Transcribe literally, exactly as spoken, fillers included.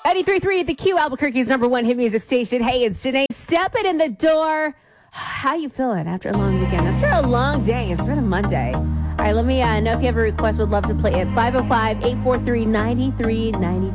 ninety-three point three at the Q, Albuquerque's number one hit music station. Hey, it's Janae stepping in the door. How you feeling after a long weekend? After a long day. It's been a Monday. All right, let me uh, know if you have a request. Would love to play it. five oh five, eight four three, nine three nine three.